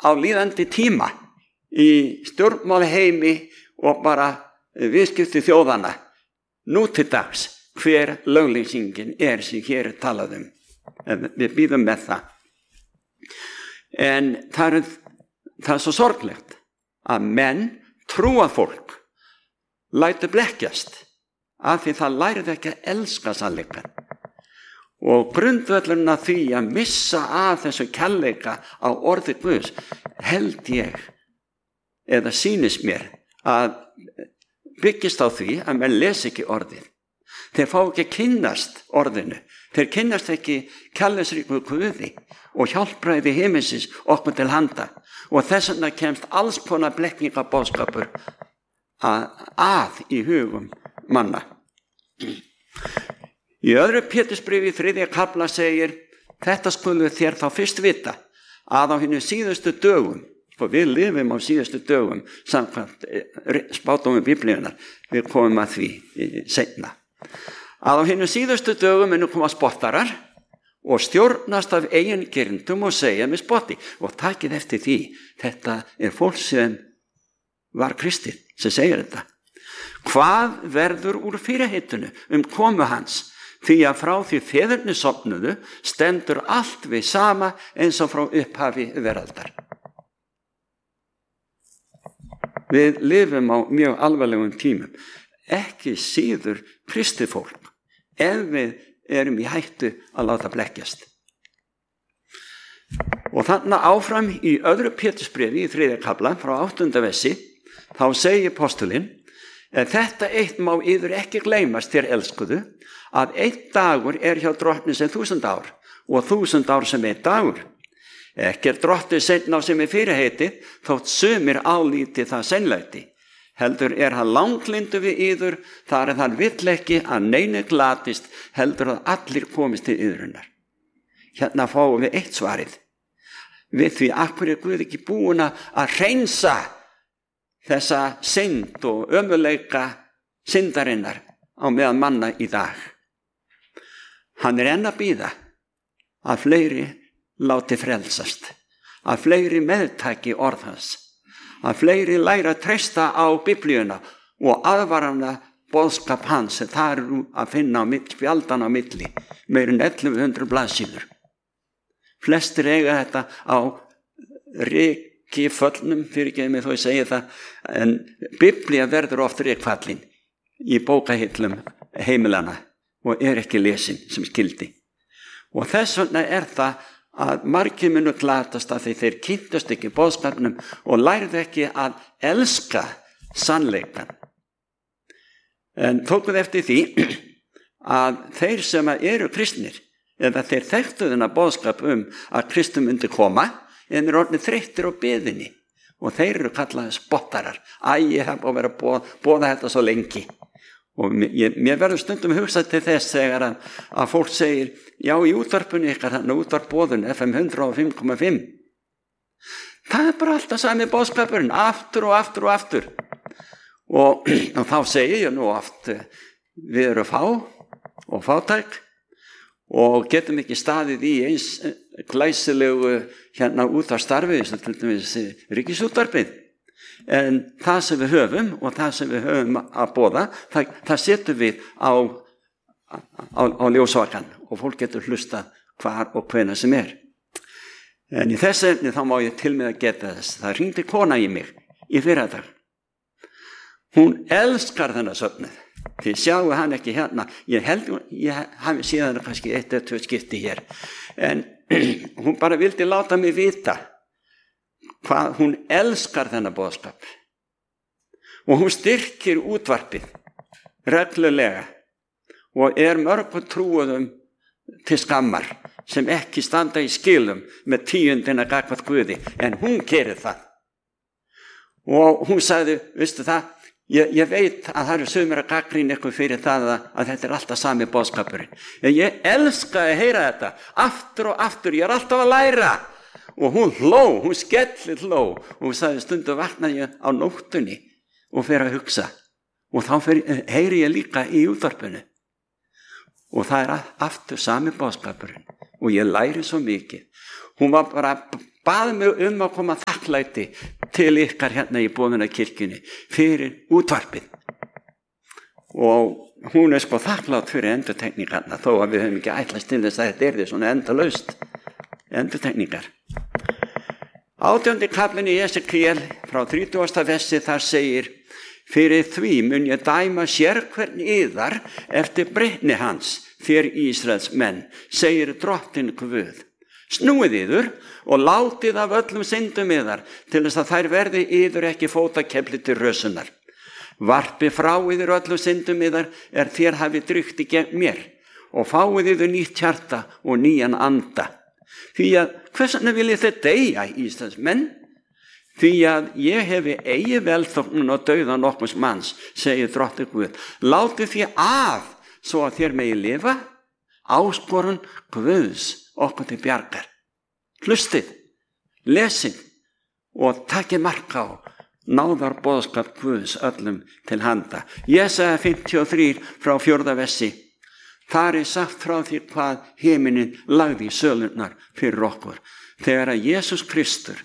á líðandi tíma í stjórnmálaheimi og bara viðskipti þjóðana nú til dags hver lögleysingin sem hér talað við bíðum með það. En það er svo sorglegt að menn trúa fólk lætur blekkjast af því það lærið ekki að elska sannleikann. Og grundvöllurinn að því að missa af þessu kærleika á orði Guðs held ég, eða sýnist mér, að byggist á því að menn lesi ekki orðið. Þeir fá ekki að kynnast orðinu. Þeir kynnast ekki kærleiksríku Guði og hjálpræði himinsins okkur til handa. Og þess vegna kemst alls konar blekkingaboðskapur að í hugum manna. Í öðru Pétursbréfi 3. kafla segir: þetta skulu þér þá fyrst vita að á hinum síðustu dögum, og við lifum á síðustu dögum samkvæmt spádómi Biblíunnar, við komum að því seinna, að á hinum síðustu dögum munu koma spottarar og stjórnast af eigin girndum og segja með spotti. Og takið eftir því, þetta er fólk sem var kristið sem segir þetta. Hvað verður úr fyrirheitinu komu hans? Því að frá því feðurnir sofnuðu stendur allt við sama eins og frá upphafi veraldar. Við lifum á mjög alvarlegum tímum, ekki síður kristið fólk, ef við erum í hættu að láta blekkjast. Og þarna áfram í öðru Pétursbréfi í 3. kafla frá 8. versi, þá segir postulinn: en þetta eitt má yður ekki gleymast, þér elskuðu, að einn dagur er hjá drottni sem 1000 ár og 1000 ár sem einn dagur. Ekki er drottni seinna á sem er fyrirheitið, þótt sumir álíti það seinlæti. Heldur er hann langlyndur við yður, þar er hann vill ekki að neinu glatist, heldur að allir komist til yðrunar. Hérna fáum við eitt svarið. Við því akkur er Guð ekki búin að hreinsa þessa synd og ömurleika syndarinnar á meðan manna í dag. Hann er enn að bíða að fleiri láti frelsast, að fleiri meðtaki orð hans, að fleiri læra að treysta á Biblíuna og aðvarana boðskap hans sem það eru að finna á spjaldan á milli, meir en 1100 blaðsíður. Flestir eiga þetta á rykföllnum, fyrirgeðu mig þó ég segi það, en Biblía verður oft rykfallin í bókahillum heimilana og er ekki lesin sem skildi. Og þess vegna er það að margir munu glatast að þeir kynntust ekki boðskapnum og lærðu ekki að elska sannleikann. En tókuð eftir því að þeir sem eru kristnir, eða þeir þekktu þennan boðskap að Kristur myndi koma, en eru orðnir þreyttir á biðinni og þeir eru kallaði spottarar. Ég hef að vera að boða þetta svo lengi. Og mér verður stundum hugsað til þess þegar að fólk segir: já, í útvarpunni ykkar, þannig útvarpboðun FM 105,5, það er bara alltaf sami boðskapurinn, aftur og aftur og aftur. Og þá segir ég nú oft: við erum fá og fátæk og getum ekki staðið í eins glæsilegu útvarpsstarfi sem til dæmis Ríkisútvarpið. En það sem við höfum og það sem við höfum að boða, það setur við á ljósvakan og fólk getur hlusta hvar og hvenær sem er. En í þessu efni þá má ég til með að geta þess. Það hringdi kona í mig í fyrradag. Hún elskar þennan söfnuð. Þið sjáu hann ekki hérna. Ég hafi síðan kannski 1 eða 2 skipti hér. En hún bara vildi láta mig vita hvað hún elskar þennan boðskap. Og hún styrkir útvarpið reglulega og er mörgum trúuðum til skammar sem ekki standa í skilum með 10. gagnvart Guði, en hún gerir það. Og hún sagði: veistu það, ég veit að það eru sumir að gagnrýna ykkur fyrir það að þetta er alltaf sami boðskapurinn. Ég elska að heyra þetta aftur og aftur, ég er alltaf að læra. Og hún hló, hún skellir hló og hún sagði: stundum vaknaði ég á nóttunni og fer að hugsa og þá heyri ég líka í útvarpinu og það er aftur sami boðskapurinn og ég læri svo mikið. Hún var bað mig að koma þakklæti til ykkar hérna í Boðunarkirkjunni fyrir útvarpið. Og hún sko þakklátt fyrir endurtekningarna, þó að við höfum ekki ætlast til þess að þetta yrði svona endalaust endurtekningar. 18. kaflinn í Esekiel frá 30. versi, þar segir: fyrir því mun ég dæma sérhvern yðar eftir breytni hans, þér Ísraels menn, segir Drottinn Guð. Snúið yður og látið af öllum syndum yðar, til þess að þær verði yður ekki fótakefli til rösunar. Varpi frá yður öllum syndum yðar þér hafið drykkt í gegn mér, og fáið yður nýtt hjarta og nýjan anda. Því að hvers vegna viljið þið deyja, Íslands menn? Því að ég hefi eigi velþóknun og dauðan nokkurs manns, segir Drottinn Guð. Látið því af, svo að þér megi lifa. Áskorun Guðs okkur til bjargar. Hlustið, lesið og takið mark á náðar boðskap Guðs öllum til handa. Jesaja 53 frá 4. versi. Þar sagt frá því hvað himinin lagði í sölurnar fyrir okkur. Þegar að Jesús Kristur,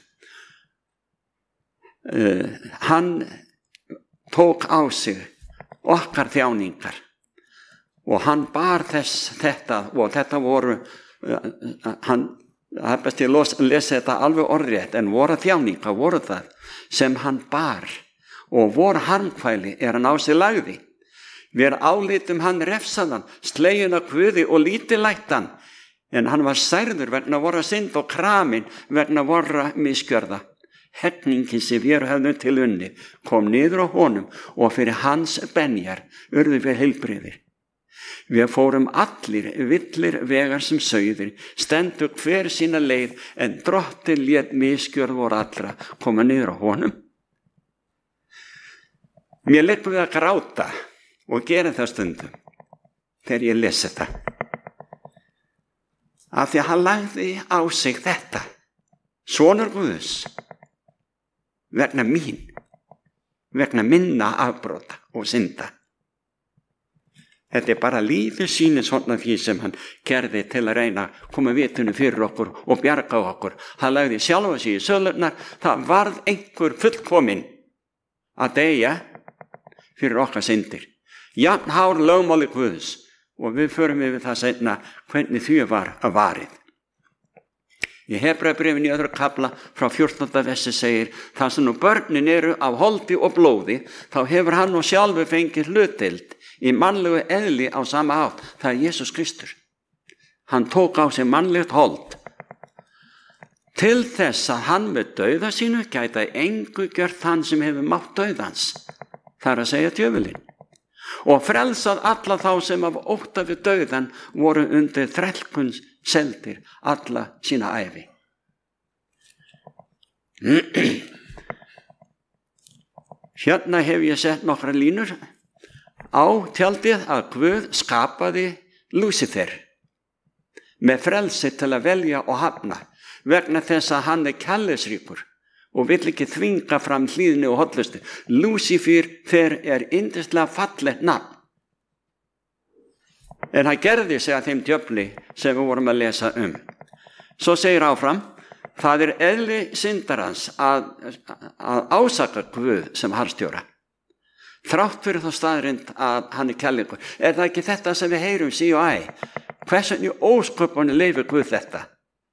hann tók á sig okkar þjáningar og hann bar þetta, og þetta voru, það er best ég lesa þetta alveg orðrétt, en voru þjáningar voru það sem hann bar, og voru harmkvæli hann á sig lagði. Við álítum hann refsaðan, sleginn af Guði og lítillættan, en hann var særður vegna vorra synd og kramin vegna vorra misgjörða. Herningin sem við höfðum til unni kom niður á honum, og fyrir hans benjar urðu við heilbrigðir. Við fórum allir villir vegar sem sauðir, stendur hver sína leið, en Drottinn lét misgjörð vor allra koma niður á honum. Mér liggur við að gráta og gera það stundum þegar ég lesi þetta, af því að hann lagði á sig þetta, sonur Guðs, vegna mín, vegna minna afbrota og synda. Þetta bara lífið sýnir svona því sem hann gerði til að reyna að koma vitinu fyrir okkur og bjarga okkur. Hann lagði sjálfa sig í sölurnar, það varð einhver fullkominn að deyja fyrir okkar syndir. Jafn hár lögmáli Guðs, og við förum yfir það seinna hvernig því var að varið. Í Hebreabréfinu í 2. kafla frá 14. versi segir: þar sem nú börnin eru af holdi og blóði, þá hefur hann og sjálfur fengið hlutdeild í mannlegu eðli á sama hátt. Það er Jesús Kristur. Hann tók á sig mannlegt hold til þess að hann með dauða sínu gæti engu gjört hann sem hefur mátt dauðans, það er að segja djöfulinn, og frelsað alla þá sem af ótta við dauðan voru undir þrælkun seldir alla sína ævi. Hérna hef ég sett nokkra línur á tjaldið að Guð skapaði Lúsifer með frelsi til að velja og hafna, vegna þess að hann er kærleiksríkur og vill ekki þvinga fram hlýðni og hollustu. Lúsifer er yndislega fallegt nafn, en það gerði sig að þeim djöfli sem við vorum að lesa um. Svo segir áfram: það er eðli syndarans að ásaka Guð sem harðstjóra, þrátt fyrir þá staðrind að hann er kærleikur. Er það ekki þetta sem við heyrum sí og æ? Hvers vegna í ósköpunni leyfir Guð þetta?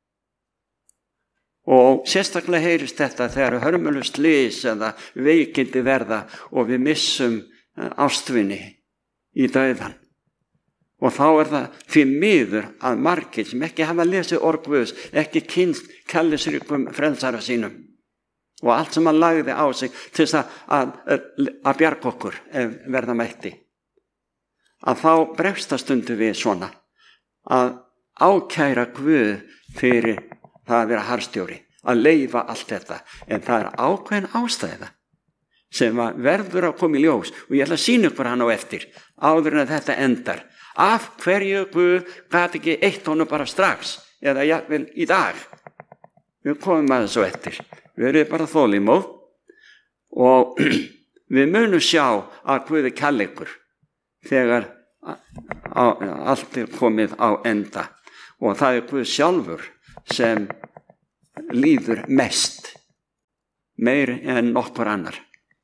Og sérstaklega heyrist þetta þegar hörmulegu slys eða veikindi verða og við missum ástvini í dauðan. Og þá er það því miður að margir sem ekki hafa lesið orð Guðs, ekki kynnst kærleiksríkum frelsara sínum, og allt sem hann lagði á sig til þess að bjarga okkur ef verða mætti, að þá bregst það stundu við svona að ákæra Guð fyrir það að vera harðstjóri, að leyfa allt þetta. En það er ákveðin ástæða sem verður að koma í ljós, og ég ætla að sýna ykkur hann á eftir áður en að þetta endar. Af hverju Guð gat ekki eitt honum bara strax, eða jafnvel í dag? Við komum að þessu eftir. Við erum bara þolinmóð, og við munum sjá að Guð er kærleikur þegar allt er komið á enda, og það er Guð sjálfur sem líður mest, meir en nokkur annar.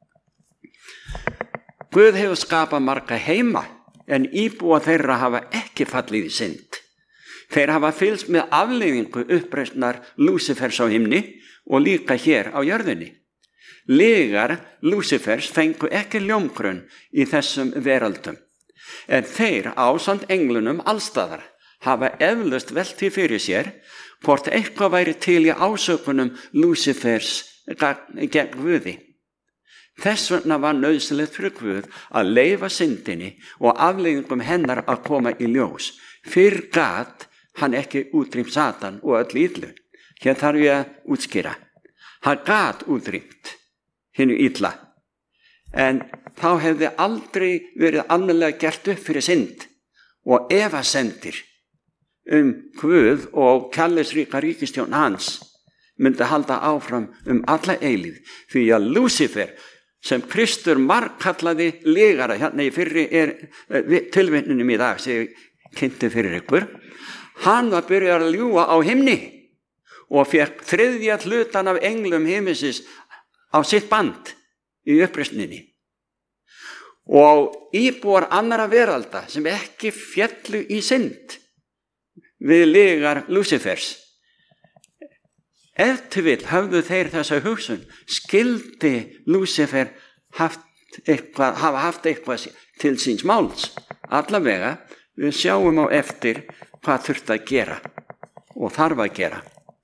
Guð hefur skapað marga heima, en íbúa þeirra hafa ekki fallið í synd. Þeir hafa fylgst með afleiðingu uppreisnar Lúsifers á himni og líka hér á jörðinni. Lygar Lúsifers fengu ekki ljómgrunn í þessum veröldum, en þeir ásamt englunum allstaðar hafa eflaust velt því fyrir sér hvort eitthvað væri til í ásökunum Lúsifers gegn Guði. Þess vegna var nauðsynlegt fyrir Guð að leyfa syndinni og afleiðingum hennar að koma í ljós. Fyrr gat hann ekki útrýmt Satan og öll illu. Hér þarf ég að útskýra. Hann gat útrýmt hinu illa, en þá hefði aldrei verið almennilega gert upp fyrir synd og efasemdir Guð og kærleiksríka ríkisstjórn hans myndi halda áfram alla eilíð, því að Lúsifer, sem Kristur margkallaði lygara, hérna í fyrri tilvitnunum í dag sem ég kynnti fyrir ykkur, hann var byrjað að ljúga á himni og fékk 3. hlutan af englum himmisins á sitt band í uppreisninni. Og íbúar annara veralda sem ekki féllu í synd við lygar Lúsifers, ef til vill höfðu þeir þessa hugsun, skyldi Lúsifer hafa haft eitthvað til síns máls. Allavega, við sjáum á eftir hvað þurfti að gera og þarf að gera.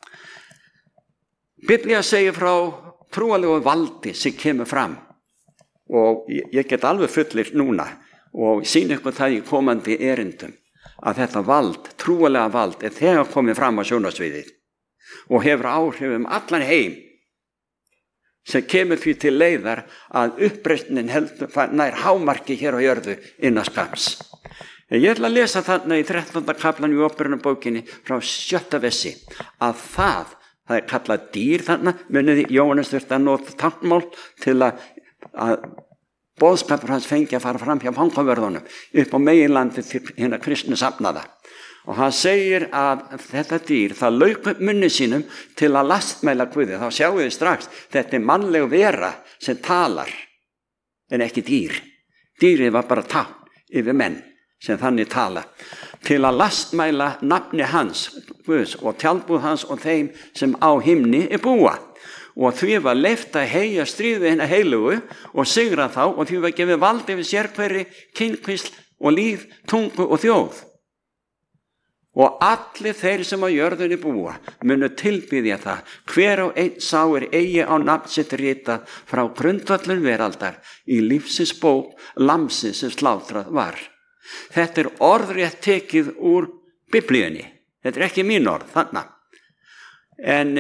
Biblía segir frá trúalegu valdi sem kemur fram, og ég get alveg fullir núna og sýna ykkur það í komandi erindum að þetta vald, trúalega vald, er þegar komið fram á sjónarsviðið og hefur áhrif allan heim, sem kemur því til leiðar að uppreisnin nær hámarki hér á jörðu innan skamms. Ég ætla að lesa þarna í 13. kaflan í Åpenbararbókinni frá 7. versi að það er kallað dýr þarna, muniði Jóhannes þurfti að nota táknmál til að boðskapur hans fengi að fara fram hjá fangavörðunum upp á meginlandi til hérna kristnu safnaða. Og hann segir að þetta dýr, það lauk upp munni sínum til að lastmæla Guði. Þá sjáum við strax, þetta er mannleg vera sem talar, en ekki dýr. Dýrið var bara tákn yfir menn sem þannig tala. Til að lastmæla nafni hans, Guðs, og tjaldbúð hans og þeim sem á himni er búa. Og því var leyft að heyja stríði hinna heilugu og sigra þá, og því var gefið vald yfir sérhverri kynkvísl og líð, tungu og þjóð. Og allir þeir sem á jörðunni búa munu tilbiðja það, hver og einn sá eigi á nafn sitt ritað frá grundvöllum veraldar í lífsins bók lamsins sem slátrað var. Þetta er orðrétt tekið úr Biblíunni. Þetta er ekki mín orð, þarna. En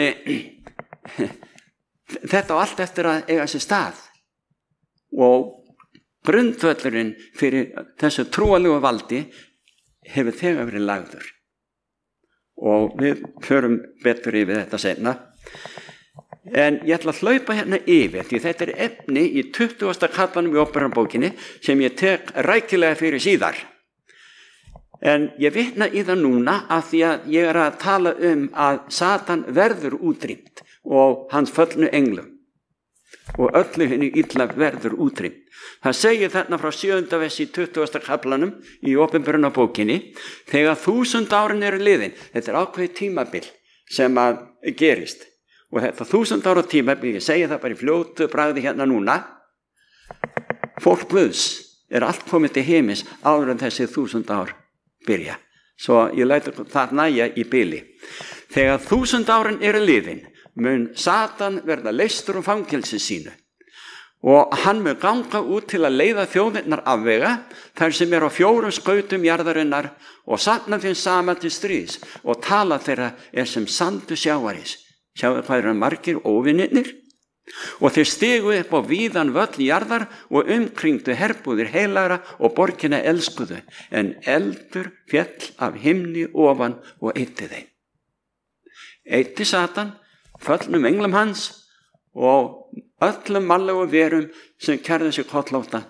þetta á allt eftir að eiga sér stað. Og grundvöllurinn fyrir þessu trúalegu valdi hefur þegar verið lagður. Og við förum betur yfir þetta seinna. En ég ætla að hlaupa hérna yfir, því þetta er efni í 20. kaflanum í Åpenbararbókinni sem ég tek rækilega fyrir síðar. En ég vitna í það núna af því að ég er að tala að Satan verður útrýmt og hans föllnu englum og öllu henni illa verður útrýmt. Það segir þarna frá 7. versi í 20. kaflanum í Åpenbararbókinni, þegar 1000 árin eru liðin, þetta er ákveðið tímabil sem að gerist. Og þetta 1000 ára tímabil, ég segi það bara í fljótu bragði hérna núna, fólk Guðs er allt komið til heimis áður en þessi 1000 ár byrja. Svo ég lætur það næja í bili. Þegar 1000 árin eru liðin, mun Satan verða leystur fangelsi sínu og hann mun ganga út til að leiða þjóðirnar afvega þar sem er á 4 skautum jarðarinnar og safna þeim saman til stríðs og tala þeirra er sem sandu sjávarís. Sjáðu hvað eru margir óvinnirnir? Og þeir stigu upp á víðan völl jarðar og umkringdu herbúðir heilagra og borgina elskuðu, en eldur féll af himni ofan og eitti þeim. Eitti Satan föllnum englum hans og öllum mannlegu verum sem kærðu sig kollótta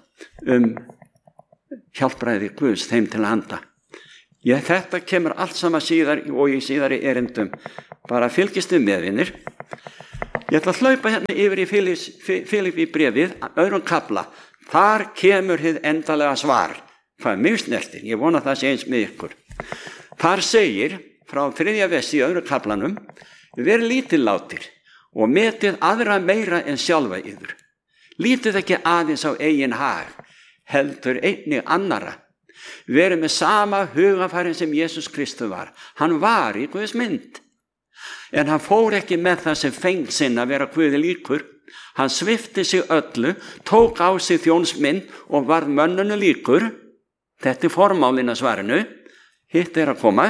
hjálpræði Guðs þeim til handa. Þetta kemur allt saman síðar og í síðari erindum bara fylgist með vinir. Ég ætla að hlaupa hérna yfir í Filippí bréfið, 2. kafla. Þar kemur hið endalega svar. Hvað mig snertir, ég vona það sé eins með ykkur. Þar segir, frá 3. versi í 2. kaflanum, verið lítillátir og metið aðra meira en sjálfa yður. Lítið ekki aðeins á eigin hag, heldur einnig annara. Verið með sama hugafærin sem Jesús Kristus var. Hann var í Guðs mynd. En hann fór ekki með það sem feng sinn að vera Guði líkur. Hann svipti sig öllu, tók á sig þjónsmynd og varð mönnunu líkur. Þetta er formálinn að svarinu. Hitt er að koma.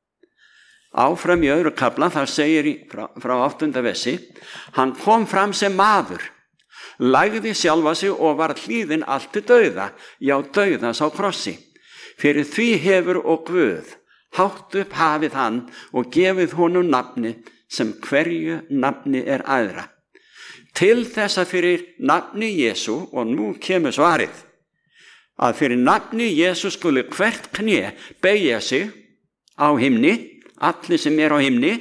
Áfram í 2. kafla, þar segir frá 8. versi, hann kom fram sem maður, lagði sjálfa sig og var hlýðinn allt til dauða, já dauðans á krossi. Fyrir því hefur og Guð hátt upp hafið hann og gefið honum nafni sem hverju nafni er æðra. Til þess að fyrir nafni Jesú, og nú kemur svarið, að fyrir nafni Jesú skuli hvert kné beygja sig á himni, allir sem er á himni,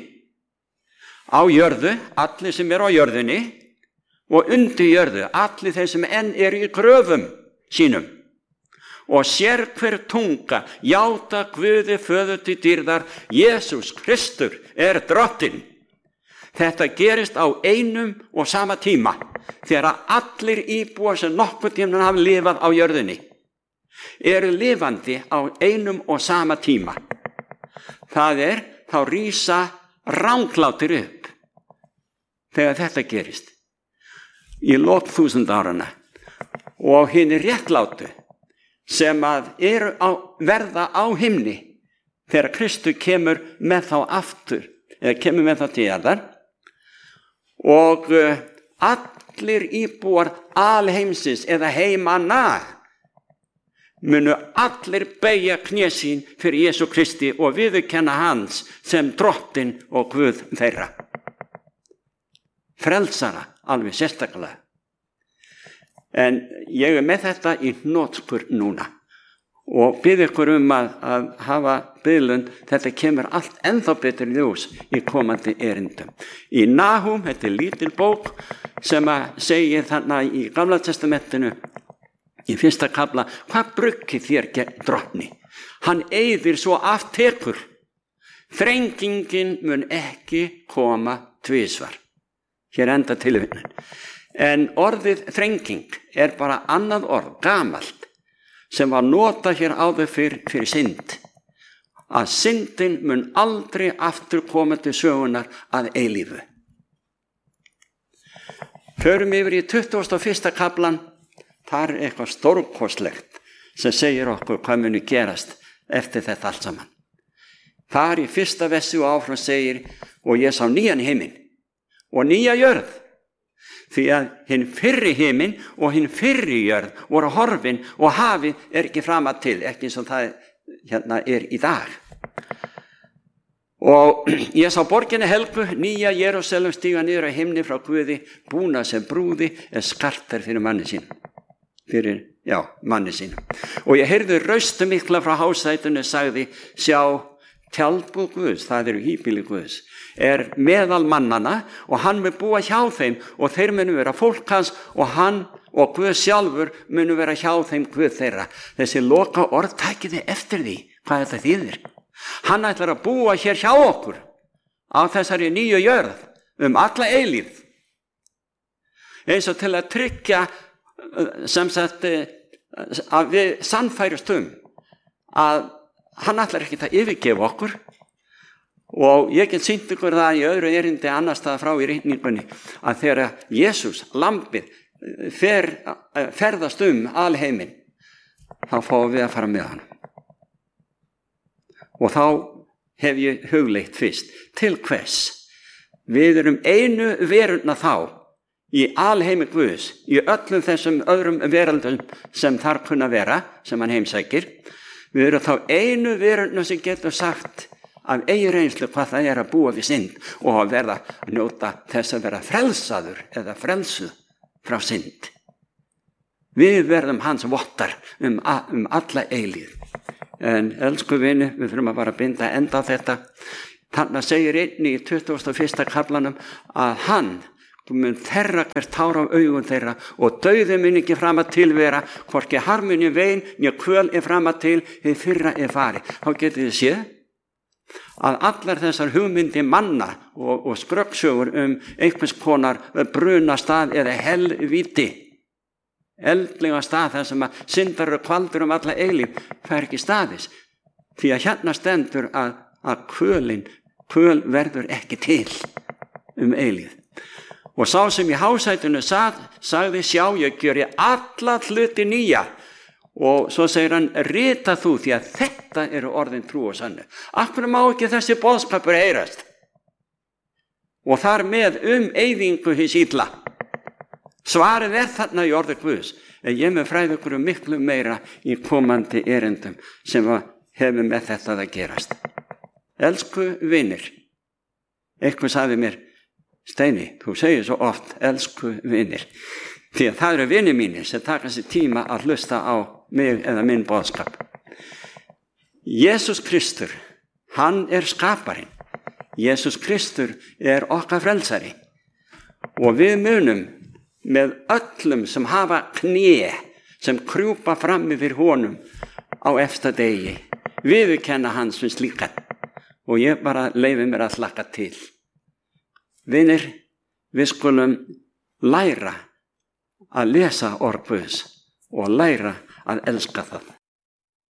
á jörðu, allir sem er á jörðunni, og undir jörðu, allir þeir sem enn eru í gröfum sínum. Og sér hver tunga játa Guði föður til dýrðar, Jesús Kristur er drottinn. Þetta gerist á einum og sama tíma, þegar allir íbúar sem nokkuð tíma hafa lifað á jörðunni eru lifandi á einum og sama tíma. Það er, þá rísa ranglátir upp þegar þetta gerist í lok 1000 áranna, og hinir réttlátu sem að eru verða á himni þegar Kristur kemur með þá aftur, eða kemur með þá til jarðar, og allir íbúar alheimsins eða heimanna munu allir beygja kné sín fyrir Jesú Kristi og viðurkenna hans sem drottinn og Guð þeirra. Frelsara, alveg sérstaklega. En ég er með þetta í hnotskurn núna og bið ykkur að hafa biðlund. Þetta kemur allt ennþá betur ljós í komandi erindum. Í Nahum, þetta er lítil bók sem að segir þarna í Gamla testamentinu, í 1. kafla, hvað bruggið þér gegn drottni? Hann eyðir svo aftekur. Þrengingin mun ekki koma tvisvar. Hér enda tilvitnunin. En orðið þrenging er bara annað orð, gamalt, sem var notað hér áður fyrir synd. Að syndin mun aldrei aftur koma til sögunar að eilífu. Förum yfir í 21. kaflan, þar er eitthvað stórkostlegt sem segir okkur hvað muni gerast eftir þetta allt saman. Þar í 1. versi og áfram segir, og ég sá nýjan himinn og nýja jörð, því að hinn fyrri himinn og hinn fyrri jörð voru horfin og hafið er ekki framað til, ekki eins og það hérna er í dag. Og ég sá borginni helgu, nýja Jerúsalem, stíga niður á himni frá Guði, búna sem brúði skart er fyrir manni sín. Manni sín. Og ég heyrði raustu mikla frá hásætinu, sagði, sjá, tjaldbúð Guðs, það eru híbýli Guðs, er meðal mannana og hann mun búa hjá þeim og þeir munu vera fólk hans og hann og Guð sjálfur munu vera hjá þeim Guð þeirra. Þessi loka orð, takiði eftir því hvað þetta þýðir. Hann ætlar að búa hér hjá okkur á þessari nýju jörð alla eilífð, eins og til að tryggja sem sagt að við sannfærumst að hann ætlar ekki að yfirgefa okkur. Og ég get sýnt ykkur það í öðru erindi annars staðar frá í ritningunni, að þegar Jesús, lambið, ferðast alheiminn, þá fáum við að fara með hann. Og þá hef ég hugleitt fyrst, til hvers? Við erum einu veruna þá í alheimi Guðs, í öllum þessum öðrum veröldum sem þar kunna vera, sem hann heimsækir. Við erum þá einu veruna sem getur sagt af eigin reynslu hvað það er að búa við synd og að verða að njóta þess að vera frelsaður eða frelsuð frá synd. Við verðum hans vottar alla eilífð. En elsku vini, við þurfum að bara binda enda á þetta. Þannig segir einnig í 21. kaflanum að hann mun þerra hvert tár af augum þeirra og dauði mun ekki fram að tilvera, hvorki harmunni vein, né kvöl fram að til, hið fyrra fari. Þá getið þið séð að allar þessar hugmyndi manna og skröggsögur einhvers konar brunastað eða helvíti, eldlega stað þar sem að syndar og kvaldur alla eilíf, fær ekki staðis. Því að hérna stendur að kvöl verður ekki til eilíf. Og sá sem í hásætinu sagði, sjá, ég gjöri alla hluti nýja. Og svo segir hann, rita þú, því að þetta eru orðin trú og sannu. Af hverju má ekki þessi boðskapur heyrast? Og þar með eyðingu hins illa. Svarið þarna í orði Guðs. En ég með fræði ykkur miklu meira í komandi erindum sem hefur með þetta að gerast. Elsku vinir, eitthvað sagði mér, Steini, þú segir svo oft, elsku vinir, því að það eru vinir mínir sem taka sér tíma að hlusta á mig eða minn boðskap. Jesús Kristur, hann skaparinn. Jesús Kristur okkar frelsari. Og við munum með öllum sem hafa kné, sem krjúpa fram yfir honum á efsta degi, viðurkenna hans sem slíkan. Og ég bara leyfi mér að hlakka til. Vinir, við skulum læra að lesa orð Guðs og læra að elska það.